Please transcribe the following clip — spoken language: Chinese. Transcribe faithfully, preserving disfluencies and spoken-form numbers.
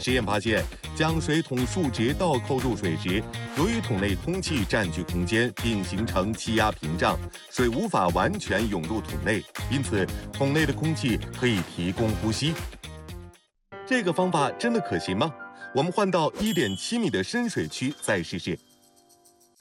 实验发现，将水桶竖直倒扣入水时，由于桶内空气占据空间并形成气压屏障，水无法完全涌入桶内，因此桶内的空气可以提供呼吸。这个方法真的可行吗？我们换到一点七米的深水区再试试。